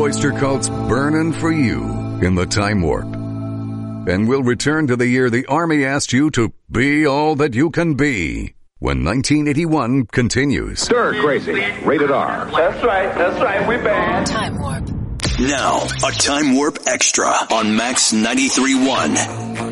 cloister cults burning for you in the Time Warp. And we'll return to the year the Army asked you to be all that you can be, when 1981 continues. Stir crazy. Rated R. That's right, we bad. Time Warp. Now, a Time Warp Extra on Max 93.1.